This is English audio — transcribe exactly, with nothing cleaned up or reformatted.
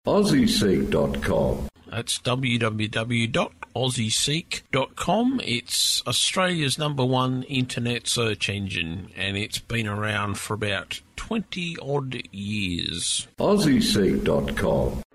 aussie seek dot com. That's w w w dot aussie seek dot com. It's Australia's number one internet search engine, and it's been around for about twenty odd years. aussie seek dot com.